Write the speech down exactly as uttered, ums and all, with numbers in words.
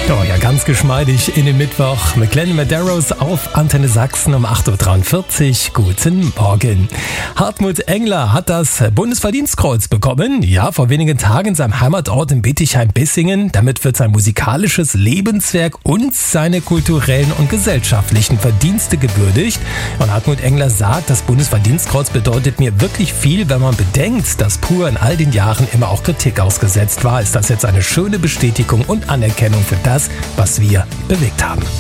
Oh ja, ganz geschmeidig in den Mittwoch mit Glenn Medeiros auf Antenne Sachsen um acht Uhr dreiundvierzig. Guten Morgen. Hartmut Engler hat das Bundesverdienstkreuz bekommen. Ja, vor wenigen Tagen in seinem Heimatort in Bietigheim-Bissingen. Damit wird sein musikalisches Lebenswerk und seine kulturellen und gesellschaftlichen Verdienste gewürdigt. Und Hartmut Engler sagt, das Bundesverdienstkreuz bedeutet mir wirklich viel, wenn man bedenkt, dass Pur in all den Jahren immer auch Kritik ausgesetzt war. Ist das jetzt eine schöne Bestätigung und Anerkennung für das, was wir bewegt haben.